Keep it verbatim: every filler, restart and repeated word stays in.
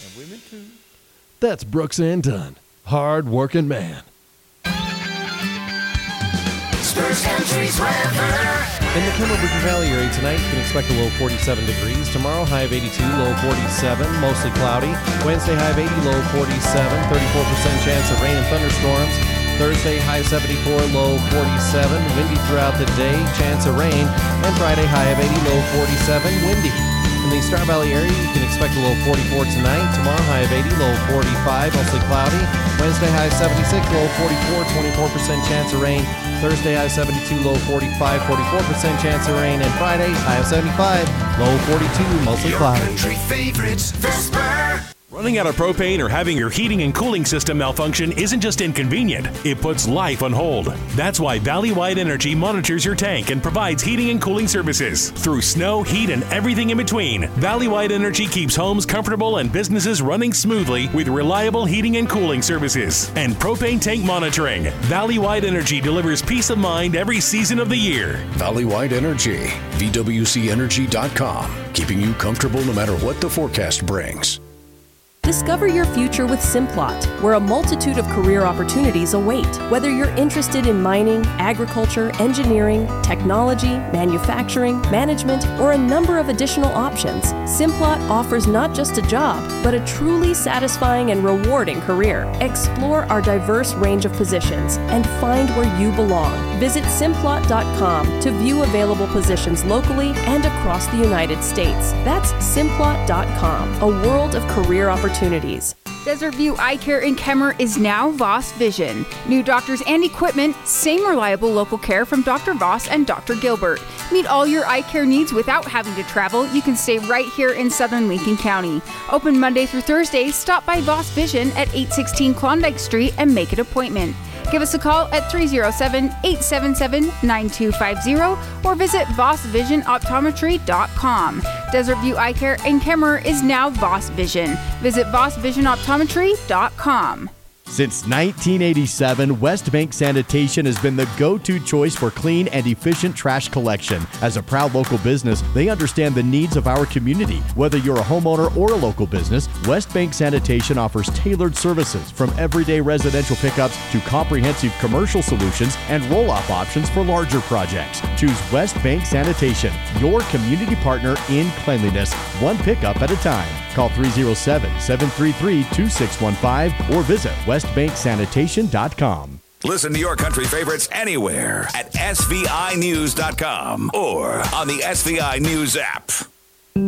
And women too. That's Brooks and Dunn. Hard-working man. Spurs Country's weather. In the Kimmerer Valley area tonight, you can expect a low of forty-seven degrees. Tomorrow, high of eighty-two, low of forty-seven, mostly cloudy. Wednesday, high of eighty, low of forty-seven, thirty-four percent chance of rain and thunderstorms. Thursday, high of seventy-four, low of forty-seven, windy throughout the day, chance of rain. And Friday, high of eighty, low of forty-seven, windy. In the Star Valley area, you can expect a low of forty-four tonight. Tomorrow, high of eighty, low of forty-five, mostly cloudy. Wednesday, high of seventy-six, low of forty-four, twenty-four percent chance of rain. Thursday, high of seventy-two, low of forty-five, forty-four percent chance of rain. And Friday, high of seventy-five, low of forty-two, mostly cloudy. Your country favorites, the Spur. Running out of propane or having your heating and cooling system malfunction isn't just inconvenient, it puts life on hold. That's why Valley-Wide Energy monitors your tank and provides heating and cooling services. Through snow, heat, and everything in between, Valley-Wide Energy keeps homes comfortable and businesses running smoothly with reliable heating and cooling services. And propane tank monitoring. Valley-Wide Energy delivers peace of mind every season of the year. Valley-Wide Energy, V W C energy dot com, keeping you comfortable no matter what the forecast brings. Discover your future with Simplot, where a multitude of career opportunities await. Whether you're interested in mining, agriculture, engineering, technology, manufacturing, management, or a number of additional options, Simplot offers not just a job, but a truly satisfying and rewarding career. Explore our diverse range of positions and find where you belong. Visit Simplot dot com to view available positions locally and across the United States. That's Simplot dot com, a world of career opportunities. Desert View Eye Care in Kemmer is now Voss Vision. New doctors and equipment, same reliable local care from Doctor Voss and Doctor Gilbert. Meet all your eye care needs without having to travel. You can stay right here in southern Lincoln County. Open Monday through Thursday. Stop by Voss Vision at eight sixteen Klondike Street and make an appointment. Give us a call at three oh seven, eight seven seven, nine two five oh or visit voss vision optometry dot com. Desert View Eye Care in Kemmer is now Voss Vision. Visit voss vision optometry dot com. Since nineteen eighty-seven, West Bank Sanitation has been the go-to choice for clean and efficient trash collection. As a proud local business, they understand the needs of our community. Whether you're a homeowner or a local business, West Bank Sanitation offers tailored services from everyday residential pickups to comprehensive commercial solutions and roll-off options for larger projects. Choose West Bank Sanitation, your community partner in cleanliness, one pickup at a time. Call three oh seven, seven three three, two six one five or visit west bank sanitation dot com. Listen to your country favorites anywhere at S V I news dot com or on the S V I News app.